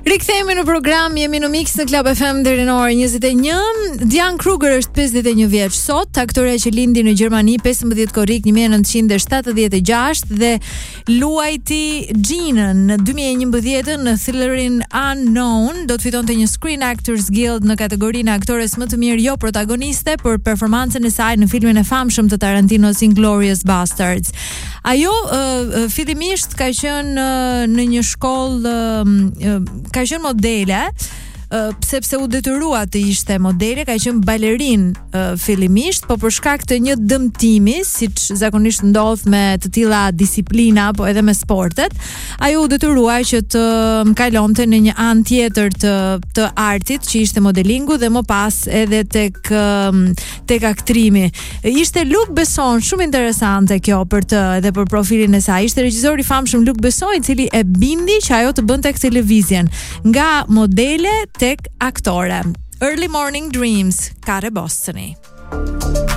Rikthehemi në program, jemi në Mix në Club FM deri në orën 21. Diane Kruger është 51 vjeç sot, aktoreja që lindi në Gjermani 15 korrik 1976 dhe luajti Jeanën në 2011 në thrillerin Unknown. Do të fitonte një Screen Actors Guild në kategorinë aktores më të mirë jo protagoniste për performancën e saj në filmin e famshëm të Tarantinos Inglourious Basterds. Ajo fillimisht ka qenë në një shkollë, ka qenë modele, sepse u detyrua të ishte modele, ka qenë balerin fillimisht, po për shkak të një dëmtimi, siç zakonisht ndodh me të tilla disiplina, po edhe me sportet, ajo u detyrua që të kalonte në një anë tjetër të artit, që ishte modelingu dhe më pas edhe tek aktrimi. Ishte Luc Besson, shumë interesante kjo për të edhe për profilin e saj. Ishte regjisor i famshëm Luc Besson, i cili e bindi që ajo të bënte televizjen, nga modele tek aktore. Early Morning Dreams, Kare Bostoni.